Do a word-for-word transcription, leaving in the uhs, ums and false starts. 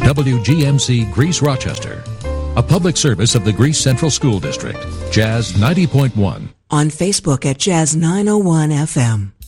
W G M C Greece Rochester, a public service of the Greece Central School District. Jazz ninety point one. On Facebook at Jazz nine oh one F M.